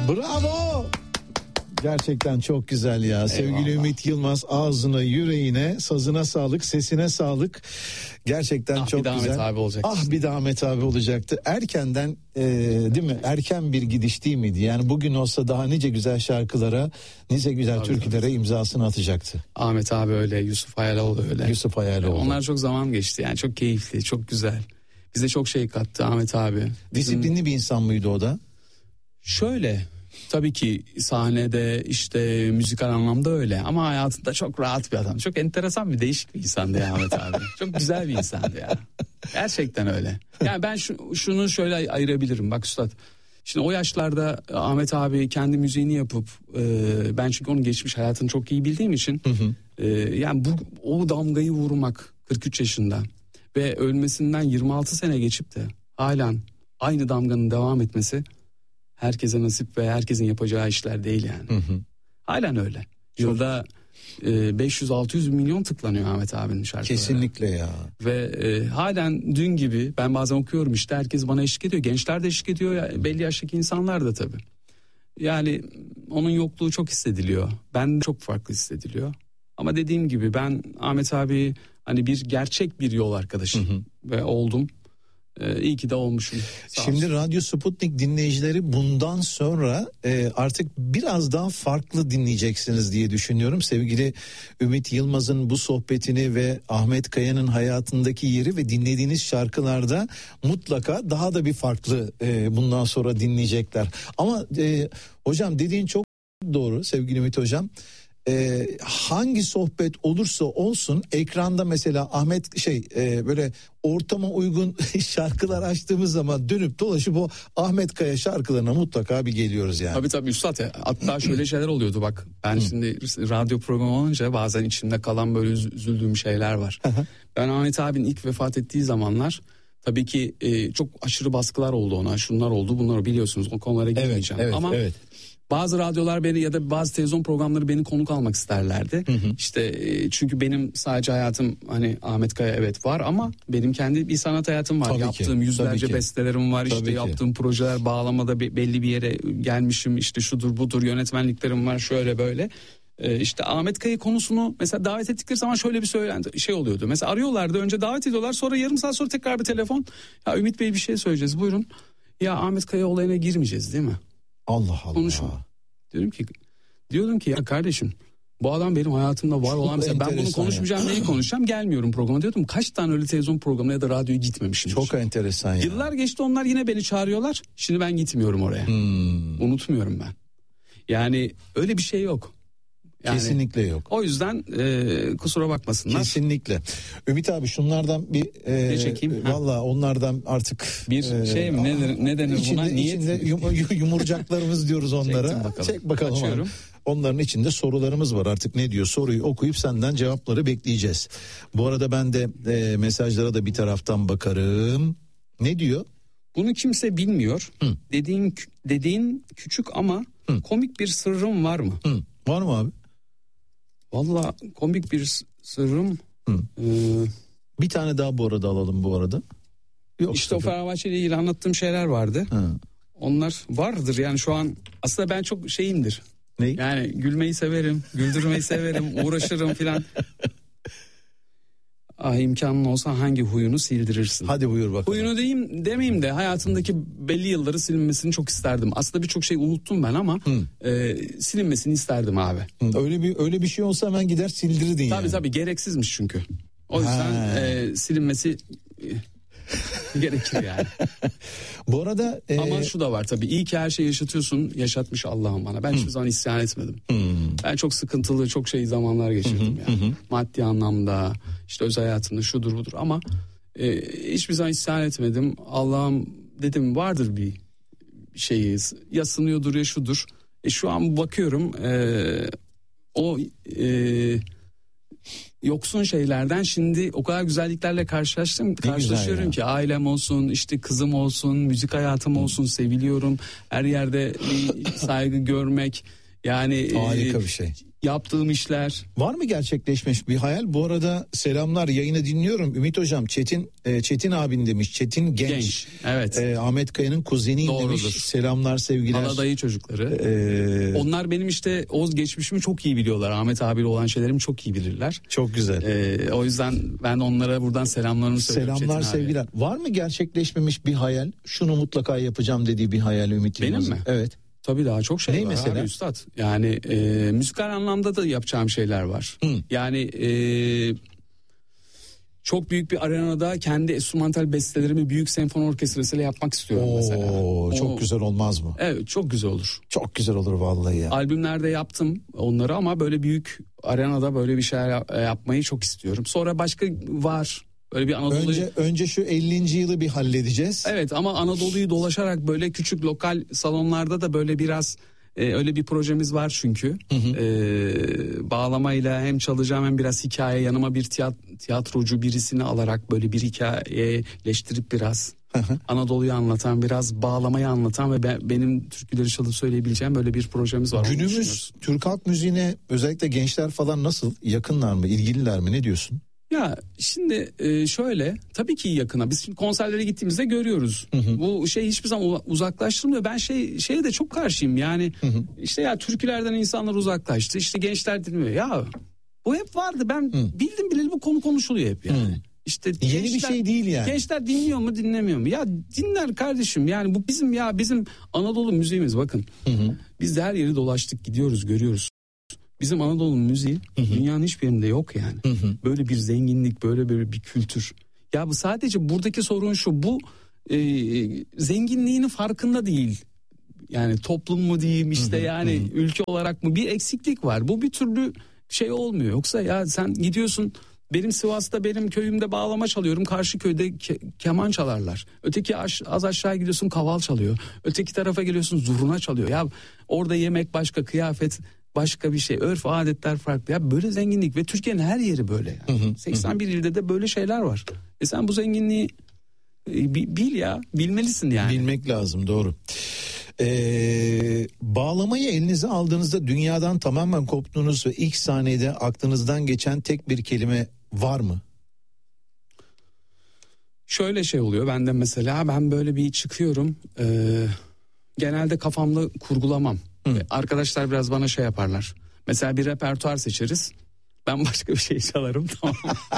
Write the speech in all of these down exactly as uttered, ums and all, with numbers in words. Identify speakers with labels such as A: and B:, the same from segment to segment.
A: Bravo. Gerçekten çok güzel ya. Sevgili Eyvallah. Ümit Yılmaz, ağzına, yüreğine, sazına sağlık, sesine sağlık. Gerçekten ah, çok
B: bir
A: güzel.
B: Ahmet abi olacaktı.
A: Ah bir de Ahmet abi olacaktı. Erkenden e, değil mi? Erken bir gidiş değil miydi? Yani bugün olsa daha nice güzel şarkılara, nice güzel abi, türkülere evet. imzasını atacaktı.
B: Ahmet abi öyle, Yusuf Hayaloğlu öyle.
A: Yusuf Hayaloğlu.
B: Onlar çok zaman geçti yani, çok keyifli, çok güzel. Bize çok şey kattı Ahmet abi.
A: Disiplinli Bizim... bir insan mıydı o da?
B: Şöyle, tabii ki sahnede işte müzikal anlamda öyle ama hayatında çok rahat bir adam. Çok enteresan bir, değişik bir insandı ya Ahmet abi. Çok güzel bir insandı ya. Gerçekten öyle. Yani ben şu, şunu şöyle ayırabilirim bak üstad. Şimdi o yaşlarda Ahmet abi kendi müziğini yapıp e, ben çünkü onun geçmiş hayatını çok iyi bildiğim için hı hı. E, yani bu o damgayı vurmak kırk üç yaşında ve ölmesinden yirmi altı sene geçip de halen aynı damganın devam etmesi herkese nasip ve herkesin yapacağı işler değil yani. Hı hı. Halen öyle. Yılda e, beş yüz altı yüz milyon tıklanıyor Ahmet abinin şarkıları.
A: Kesinlikle ya.
B: Ve e, halen dün gibi ben bazen okuyorum işte, herkes bana eşlik ediyor. Gençler de eşlik ediyor. Ya, belli yaştaki insanlar da tabii. Yani onun yokluğu çok hissediliyor. Ben çok farklı hissediliyor. Ama dediğim gibi ben Ahmet abi hani bir gerçek bir yol arkadaşı hı hı. ve oldum. Ee, iyi ki de olmuşum. Sağ
A: Şimdi
B: olsun.
A: Radyo Sputnik dinleyicileri bundan sonra e, artık biraz daha farklı dinleyeceksiniz diye düşünüyorum. Sevgili Ümit Yılmaz'ın bu sohbetini ve Ahmet Kaya'nın hayatındaki yeri ve dinlediğiniz şarkılarda mutlaka daha da bir farklı e, bundan sonra dinleyecekler. Ama e, hocam dediğin çok doğru sevgili Ümit hocam. Ee, hangi sohbet olursa olsun ekranda mesela Ahmet şey e, böyle ortama uygun şarkılar açtığımız zaman dönüp dolaşıp o Ahmet Kaya şarkılarına mutlaka bir geliyoruz yani.
B: Tabii tabii üstad ya. Hatta şöyle şeyler oluyordu bak. Ben şimdi radyo programı olunca bazen içimde kalan böyle üzüldüğüm şeyler var. Ben Ahmet abinin ilk vefat ettiği zamanlar tabii ki e, çok aşırı baskılar oldu ona. Şunlar oldu, bunları biliyorsunuz. O konulara girmeyeceğim.
A: Evet, evet,
B: ama
A: evet.
B: Bazı radyolar beni ya da bazı televizyon programları beni konuk almak isterlerdi. Hı hı. İşte çünkü benim sadece hayatım hani Ahmet Kaya evet var ama benim kendi bir sanat hayatım var. Tabii yaptığım ki, yüzlerce bestelerim var. Tabii işte ki. Yaptığım projeler, bağlamada belli bir yere gelmişim. İşte şudur budur, yönetmenliklerim var şöyle böyle. Ee, işte Ahmet Kaya konusunu mesela davet ettikleri zaman şöyle bir söylenti şey oluyordu. Mesela arıyorlardı, önce davet ediyorlar, sonra yarım saat sonra tekrar bir telefon. Ya Ümit Bey bir şey söyleyeceğiz, buyurun. Ya Ahmet Kaya olayına girmeyeceğiz değil mi?
A: Allah Allah.
B: Konuşma. Diyorum ki, diyordum ki ya kardeşim bu adam benim hayatımda var olan mesela ben bunu konuşmayacağım ya. Neyi konuşacağım, gelmiyorum programa diyordum. Kaç tane öyle televizyon programına ya da radyoya gitmemişim.
A: Çok enteresan ya.
B: Yıllar geçti, onlar yine beni çağırıyorlar. Şimdi ben gitmiyorum oraya. Hmm. Unutmuyorum ben. Yani öyle bir şey yok. Yani,
A: kesinlikle yok.
B: O yüzden e, kusura bakmasınlar.
A: Kesinlikle. Ümit abi şunlardan bir e,
B: ne çekeyim?
A: Valla onlardan artık
B: bir e, şey mi ne, ne denir
A: içinde,
B: buna?
A: İçinde yum, yumurcaklarımız diyoruz onlara.
B: bakalım.
A: Çek bakalım.
B: Açıyorum.
A: Onların içinde sorularımız var, artık ne diyor soruyu okuyup senden cevapları bekleyeceğiz. Bu arada ben de e, mesajlara da bir taraftan bakarım. Ne diyor?
B: Bunu kimse bilmiyor.
A: Hı.
B: Dediğin dediğin küçük ama Hı. komik bir sırrım var mı?
A: Hı. Var mı abi?
B: Valla komik bir sırrım.
A: Hı. Ee, bir tane daha bu arada alalım bu arada.
B: Yok, işte o Fenerbahçe ile ilgili anlattığım şeyler vardı. Hı. Onlar vardır yani şu an. Aslında ben çok şeyimdir.
A: Ne?
B: Yani gülmeyi severim, güldürmeyi severim, uğraşırım filan. Ah imkanın olsa hangi huyunu sildirirsin?
A: Hadi buyur bakalım.
B: Huyunu diyeyim demeyeyim de hayatımdaki belli yılları silinmesini çok isterdim. Aslında birçok şey unuttum ben ama e, silinmesini isterdim abi.
A: Hı. Öyle bir öyle bir şey olsa hemen gider sildirirdin
B: tabii, yani. Tabii tabii gereksizmiş çünkü. O yüzden e, silinmesi e, gerekir yani.
A: Bu arada e...
B: ama şu da var tabii, iyi ki her şeyi yaşatıyorsun, yaşatmış Allah'ım bana. Ben hmm. hiçbir zaman isyan etmedim. Hmm. Ben çok sıkıntılı, çok şey zamanlar geçirdim hmm. yani. Hmm. Maddi anlamda, işte özel hayatımda şudur budur ama e, hiçbir zaman isyan etmedim. Allah'ım dedim, vardır bir şeyiz. Ya sınıyordur ya şudur. E şu an bakıyorum e, o e, yoksun şeylerden şimdi o kadar güzelliklerle karşılaştım, karşılaşıyorum ki ailem olsun, işte kızım olsun, müzik hayatım olsun, seviliyorum. Her yerde saygı görmek, Yani
A: harika
B: e,
A: bir şey.
B: Yaptığım işler.
A: Var mı gerçekleşmiş bir hayal? Bu arada selamlar, yayını dinliyorum. Ümit Hocam, Çetin Çetin abin demiş. Çetin Genç. Genç.
B: Evet.
A: Ee, Ahmet Kaya'nın kuzeniyim demiş. Selamlar, sevgiler.
B: Haladayı çocukları.
A: Ee...
B: Onlar benim işte o geçmişimi çok iyi biliyorlar. Ahmet abiyle olan şeylerimi çok iyi bilirler.
A: Çok güzel.
B: Ee, o yüzden ben onlara buradan selamlarımı söylüyorum.
A: Selamlar, sevgiler. Var mı gerçekleşmemiş bir hayal? Şunu mutlaka yapacağım dediği bir hayal Ümit Yılmaz'ın?
B: Benim mi?
A: Evet.
B: Tabii daha çok şey
A: ne
B: var
A: mesela?
B: Abi, üstad. Yani e, müzikal anlamda da yapacağım şeyler var. Hı. Yani e, çok büyük bir arenada kendi enstrümantal bestelerimi büyük senfoni orkestrasıyla yapmak istiyorum
A: Oo,
B: mesela.
A: Çok
B: o,
A: güzel olmaz mı?
B: Evet, çok güzel olur.
A: Çok güzel olur vallahi ya.
B: Albümlerde yaptım onları ama böyle büyük arenada böyle bir şeyler yapmayı çok istiyorum. Sonra başka var. Böyle bir Anadolu'yu...
A: Önce, önce şu ellinci yılı bir halledeceğiz.
B: Evet, ama Anadolu'yu dolaşarak böyle küçük lokal salonlarda da böyle biraz e, öyle bir projemiz var çünkü. Hı hı. E, bağlamayla hem çalacağım hem biraz hikaye, yanıma bir tiyat- tiyatrocu birisini alarak böyle bir hikayeleştirip biraz hı hı. Anadolu'yu anlatan, biraz bağlamayı anlatan ve ben, benim türküleri çalıp söyleyebileceğim böyle bir projemiz var.
A: Günümüz Türk halk müziğine özellikle gençler falan nasıl? Yakınlar mı? İlgililer mi? Ne diyorsun?
B: Ya şimdi şöyle, tabii ki yakına, biz şimdi konserlere gittiğimizde görüyoruz. Hı hı. Bu şey hiçbir zaman uzaklaştırmıyor. Ben şey şeye de çok karşıyım yani. Hı hı. İşte ya türkülerden insanlar uzaklaştı, işte gençler dinliyor. Ya bu hep vardı, ben hı. bildim bileli bu konu konuşuluyor hep yani. Hı. İşte
A: yeni
B: gençler,
A: bir şey değil yani.
B: Gençler dinliyor mu dinlemiyor mu? Ya dinler kardeşim, yani bu bizim ya bizim Anadolu müziğimiz, bakın. Hı hı. Biz de her yeri dolaştık, gidiyoruz, görüyoruz. Bizim Anadolu müziği hı hı. dünyanın hiçbir yerinde yok yani. Hı hı. Böyle bir zenginlik, böyle böyle bir kültür. Ya bu sadece buradaki sorun şu, bu e, zenginliğinin farkında değil. Yani toplum mu diyeyim işte, hı hı. yani hı hı. ülke olarak mı bir eksiklik var. Bu bir türlü şey olmuyor. Yoksa ya sen gidiyorsun, benim Sivas'ta benim köyümde bağlama çalıyorum. Karşı köyde ke- keman çalarlar. Öteki aş- az aşağı gidiyorsun, kaval çalıyor. Öteki tarafa geliyorsun, zurna çalıyor. Ya orada yemek başka, kıyafet başka bir şey, örf adetler farklı. Ya böyle zenginlik ve Türkiye'nin her yeri böyle yani. Hı hı, seksen bir hı. ilde de böyle şeyler var. E sen bu zenginliği e, bil ya, bilmelisin yani.
A: Bilmek lazım, doğru. Ee, bağlamayı elinize aldığınızda dünyadan tamamen koptuğunuz ve ilk saniyede aklınızdan geçen tek bir kelime var mı?
B: Şöyle şey oluyor bende mesela, ben böyle bir çıkıyorum. E, genelde kafamda kurgulamam. Hı. Arkadaşlar biraz bana şey yaparlar. Mesela bir repertuar seçeriz. Ben başka bir şey çalarım, tamam.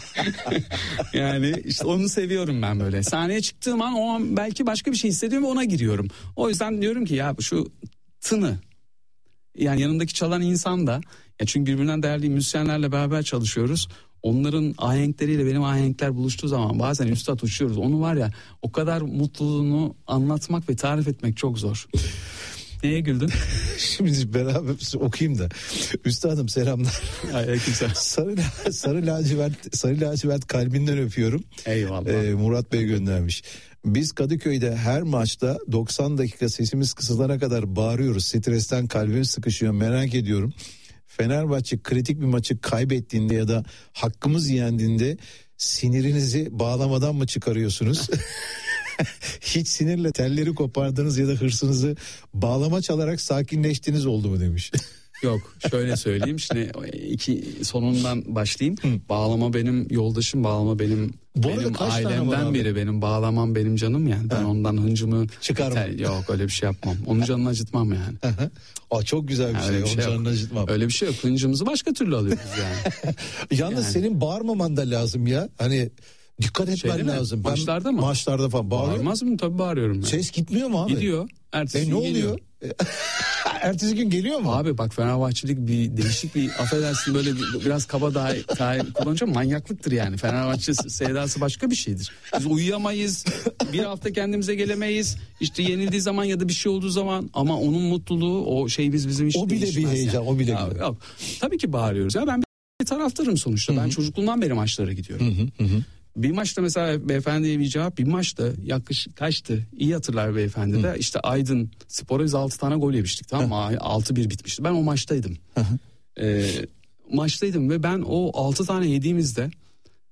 B: Yani işte onu seviyorum ben böyle. Sahneye çıktığım an o an belki başka bir şey hissediyorum ve ona giriyorum. O yüzden diyorum ki ya şu tını, yani yanındaki çalan insan da, ya çünkü birbirinden değerli müzisyenlerle beraber çalışıyoruz. Onların ahenkleriyle benim ahenkler buluştuğu zaman bazen üstad uçuyoruz. Onu var ya, o kadar mutluluğunu anlatmak ve tarif etmek çok zor. Neye güldün?
A: Şimdi beraber okuyayım da. Üstadım selamlar.
B: Aleykümselam.
A: sarı, sarı lacivert sarı lacivert kalbinden öpüyorum.
B: Eyvallah.
A: Ee, Murat Bey göndermiş. Biz Kadıköy'de her maçta doksan dakika sesimiz kısılana kadar bağırıyoruz. Stresten kalbim sıkışıyor, merak ediyorum. Fenerbahçe kritik bir maçı kaybettiğinde ya da hakkımız yendiğinde sinirinizi bağlamadan mı çıkarıyorsunuz? Hiç sinirle telleri kopardınız ya da hırsınızı bağlama çalarak sakinleştiniz oldu mu demiş.
B: Yok, şöyle söyleyeyim, şimdi iki sonundan başlayayım. Hı. Bağlama benim yoldaşım, bağlama benim
A: Bu
B: benim ailemden biri, benim bağlamam benim canım yani. Ben ha. ondan hıncımı çıkarmam. Yok, öyle bir şey yapmam. Onun canını acıtmam yani.
A: Aa, çok güzel bir yani şey. Onun şey canını acıtmam.
B: Öyle bir şey yok. Hıncımızı başka türlü alıyoruz yani.
A: Yalnız yani. Senin bağırmaman da lazım ya. Hani dikkat etmen
B: Şeyde
A: lazım.
B: Mi? Maçlarda mı?
A: Maçlarda falan bağırıyor.
B: Bağırmaz mı? Tabii bağırıyorum ben.
A: Ses gitmiyor mu abi?
B: Gidiyor. Ertesi
A: e, ne oluyor? Ertesi gün geliyor mu?
B: Abi bak, Fenerbahçelik bir değişik bir, affedersin böyle bir, biraz kaba dahi kullanacağım, manyaklıktır yani. Fenerbahçe sevdası başka bir şeydir. Biz uyuyamayız, bir hafta kendimize gelemeyiz. İşte yenildiği zaman ya da bir şey olduğu zaman, ama onun mutluluğu, o şey biz bizim hiç
A: o bile bir heyecan, yani. O bile ya,
B: yok. Tabii ki bağırıyoruz ya, ben bir taraftarım sonuçta. Hı-hı. Ben çocukluğumdan beri maçlara gidiyorum. Hı hı hı. Bir maçta mesela beyefendiye bir cevap, bir maçta yaklaşık kaçtı, iyi hatırlar beyefendi Hı. de işte Aydın Spor'a biz altı tane gol yemiştik, tamam mı? altı bir bitmişti. Ben o maçtaydım. Ee, maçtaydım ve ben o altı tane yediğimizde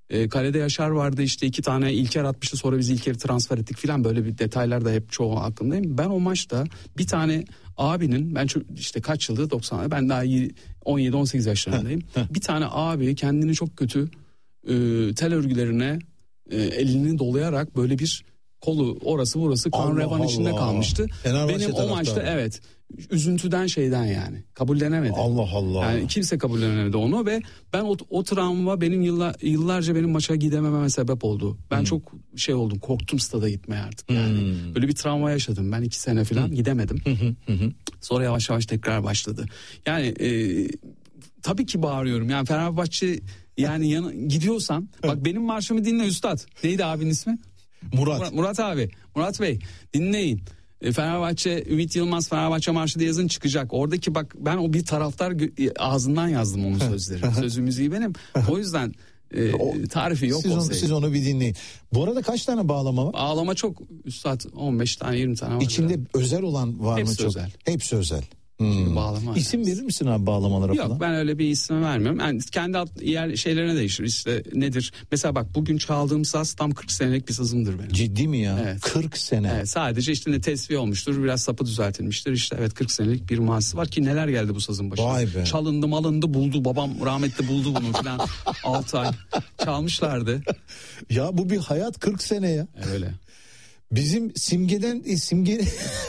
B: E, kalede Yaşar vardı, işte iki tane İlker atmıştı, sonra biz İlker'i transfer ettik filan, böyle bir detaylar da hep çoğu aklımdayım. Ben o maçta bir tane abinin, ben çok, işte kaç yıldır doksan, ben daha on yedi on sekiz yaşlarındayım. Bir tane abi kendini çok kötü e, tel örgülerine e, elini dolayarak böyle bir kolu orası burası kan revan içinde kalmıştı.
A: Fenerbahçe
B: Benim
A: taraftarı.
B: o maçta evet üzüntüden şeyden yani kabullenemedi.
A: Allah Allah.
B: Yani kimse kabullenemedi onu ve ben o, o travma benim yıllar, yıllarca benim maça gidemememe sebep oldu. Ben hmm. çok şey oldum, korktum stada gitmeye artık yani. Hmm. Böyle bir travma yaşadım ben, iki sene falan hmm. gidemedim. Hmm. Hmm. Sonra yavaş yavaş tekrar başladı. Yani e, tabii ki bağırıyorum yani Fenerbahçe yani yan, gidiyorsan bak benim marşımı dinle üstad. Neydi abinin ismi?
A: Murat.
B: Murat. Murat abi. Murat Bey dinleyin. Fenerbahçe, Ümit Yılmaz Fenerbahçe marşı diye yazın çıkacak. Oradaki bak ben o bir taraftar ağzından yazdım onun sözleri. Sözü müziği benim. O yüzden e, o, tarifi yok.
A: Siz onu, siz onu bir dinleyin. Bu arada kaç tane bağlama var?
B: Bağlama çok üstad, on beş tane yirmi tane var.
A: İçinde yani özel olan var
B: Hepsi
A: mı çok?
B: Özel.
A: Hepsi özel. Hmm.
B: Bağlama.
A: İsim yani. Verir misin abi bağlamalara
B: Yok,
A: falan?
B: Yok ben öyle bir isim vermiyorum. Yani kendi yer şeylerine değişir. İşte nedir? Mesela bak bugün çaldığım saz tam kırk senelik bir sazımdır benim.
A: Ciddi mi ya?
B: Evet.
A: kırk sene.
B: Evet, sadece işte ne tesviye olmuştur, biraz sapı düzeltilmiştir. İşte evet kırk senelik bir mazisi var ki neler geldi bu sazın başına.
A: Vay be.
B: Çalındı malındı buldu, babam rahmetli buldu bunu falan. altı ay çalmışlardı.
A: Ya bu bir hayat, kırk sene ya.
B: Öyle.
A: Bizim Simge'den simge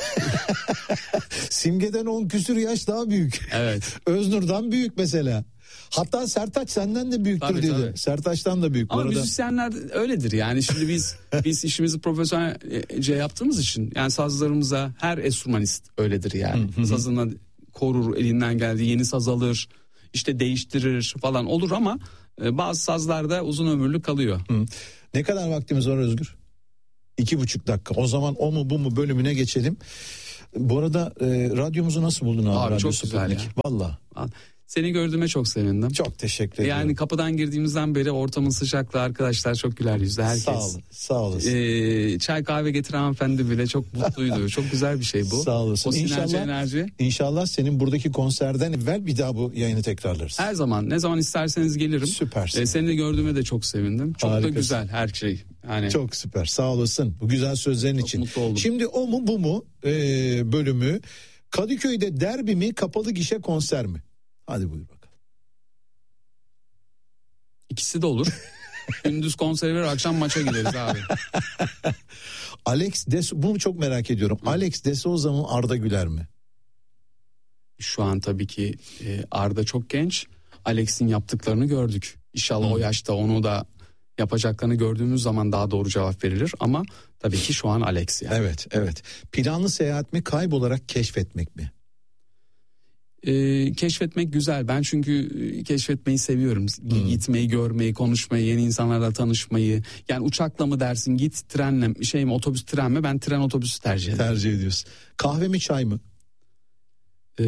A: Simge'den on küsür yaş daha büyük.
B: Evet.
A: Öznur'dan büyük mesela. Hatta Sertaç senden de büyüktür tabii, diyordu. Tabii. Sertaç'tan da büyük.
B: Ama
A: bu arada...
B: müzisyenler öyledir yani. Şimdi biz biz işimizi profesyonelce yaptığımız için yani sazlarımıza her enstrümanist öyledir yani. Sazına korur, elinden geldiği yeni saz alır, işte değiştirir falan olur ama bazı sazlarda uzun ömürlü kalıyor.
A: Hı. Ne kadar vaktimiz var Özgür? İki buçuk dakika. O zaman o mu bu mu bölümüne geçelim. Bu arada e, radyomuzu nasıl buldun abi?
B: Abi
A: Radyo
B: çok
A: Sputnik.
B: güzel ya.
A: Valla.
B: Seni gördüğüme çok sevindim.
A: Çok teşekkür ederim.
B: Yani kapıdan girdiğimizden beri ortamın sıcaklığı, arkadaşlar çok güler yüzlü herkes.
A: Sağ olun. Sağ olasın.
B: Ee, çay kahve getiren hanımefendi bile çok mutluydu. Çok güzel bir şey bu.
A: Sağ olasın.
B: O sinerji,
A: İnşallah,
B: enerji.
A: İnşallah senin buradaki konserden evvel bir daha bu yayını tekrarlarız.
B: Her zaman, ne zaman isterseniz gelirim.
A: Süpersin.
B: Ee, seni de gördüğüme de çok sevindim. Çok Harikasın. Da güzel her şey. Yani
A: çok süper. Sağ olasın bu güzel sözlerin
B: çok
A: için.
B: Mutlu oldum.
A: Şimdi o mu bu mu ee, bölümü Kadıköy'de derbi mi, kapalı gişe konser mi? Hadi buyur bakalım.
B: İkisi de olur. Gündüz konseri verir, akşam maça gideriz abi.
A: Alex de bunu çok merak ediyorum. Hı. Alex de Souza mı, Arda Güler mi?
B: Şu an tabii ki e, Arda çok genç. Alex'in yaptıklarını gördük. İnşallah Hı. o yaşta onu da yapacaklarını gördüğümüz zaman daha doğru cevap verilir. Ama tabii ki şu an Alex yani.
A: Evet, evet. Planlı seyahat mi, kaybolarak keşfetmek mi?
B: Ee, keşfetmek güzel. Ben çünkü keşfetmeyi seviyorum. Hmm. Gitmeyi, görmeyi, konuşmayı, yeni insanlarla tanışmayı. Yani uçakla mı dersin, git trenle, şey mi, otobüs tren mi? Ben tren otobüsü tercih ederim.
A: Tercih ediyorsun. Kahve mi, çay mı?
B: Ee,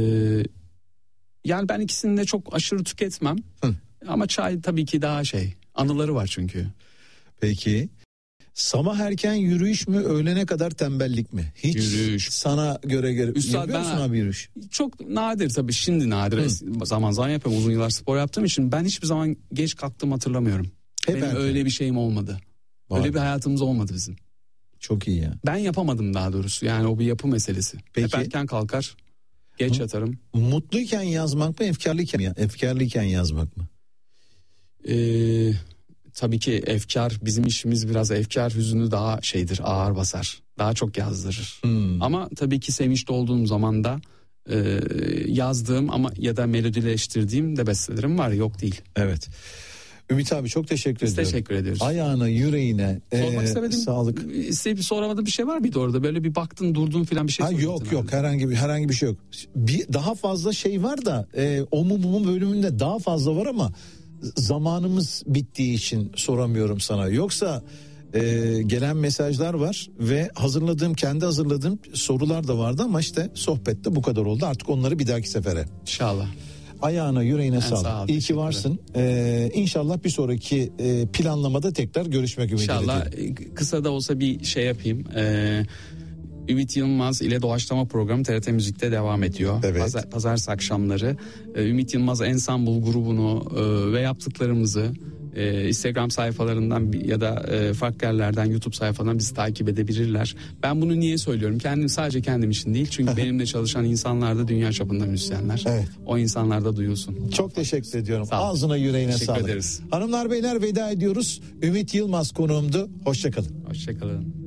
B: yani ben ikisini de çok aşırı tüketmem. Hı. Ama çay tabii ki daha şey. Anıları var çünkü.
A: Peki. Sabah erken yürüyüş mü, öğlene kadar tembellik mi? Hiç
B: yürüyüş.
A: Sana göre göre.
B: Üstad,
A: yapıyor musun abi yürüyüş?
B: Çok nadir tabii, şimdi nadir. Hı. Zaman zaman yapıyorum, uzun yıllar spor yaptığım için. Ben hiçbir zaman geç kalktım hatırlamıyorum. Hep Benim erken. Öyle bir şeyim olmadı. Var. Öyle bir hayatımız olmadı bizim.
A: Çok iyi ya.
B: Ben yapamadım daha doğrusu. Yani o bir yapı meselesi. Peki. Hep erken kalkar, geç Hı. yatarım.
A: Mutluyken yazmak mı, efkarlıyken, efkarlıyken yazmak mı?
B: Eee... Tabii ki efkar, bizim işimiz biraz efkar, hüzünü daha şeydir, ağır basar. Daha çok yazdırır. Hmm. Ama tabii ki sevinçli olduğum zaman da e, yazdığım ama ya da melodileştirdiğim de bestelerim var, yok değil.
A: Evet. Ümit abi çok teşekkür
B: Biz
A: ediyorum.
B: teşekkür ediyoruz.
A: Ayağına, yüreğine
B: Sormak
A: e,
B: istemedim.
A: Sağlık.
B: İsteyip soramadım, bir şey var mıydı orada? Böyle bir baktın, durdun falan bir şey.
A: Ha, yok yok herhalde. herhangi bir herhangi bir şey yok. Bir daha fazla şey var da e, o mu bu mu bölümünde daha fazla var ama zamanımız bittiği için soramıyorum sana. Yoksa e, gelen mesajlar var ve hazırladığım, kendi hazırladığım sorular da vardı ama işte sohbette bu kadar oldu. Artık onları bir dahaki sefere.
B: İnşallah.
A: Ayağına, yüreğine sağlık. Sağ ol, İyi ki varsın. Ee, İnşallah bir sonraki e, planlamada tekrar görüşmek ümidiyle.
B: İnşallah kısa da olsa bir şey yapayım. Ee, Ümit Yılmaz ile Doğaçlama programı T R T Müzik'te devam ediyor.
A: Evet.
B: Pazar, pazartesi akşamları Ümit Yılmaz Ensemble grubunu ve yaptıklarımızı Ee, Instagram sayfalarından ya da e, farklı yerlerden, YouTube sayfalarından bizi takip edebilirler. Ben bunu niye söylüyorum? Kendim, sadece kendim için değil. Çünkü benimle çalışan insanlar da dünya çapında müzisyenler.
A: Evet.
B: O insanlar da duyulsun.
A: Çok teşekkür ediyorum.
B: Sağ olun.
A: Ağzına yüreğine
B: Teşekkür
A: sağlık.
B: ederiz.
A: Hanımlar beyler, veda ediyoruz. Ümit Yılmaz konuğumdu. Hoşçakalın.
B: Hoşçakalın.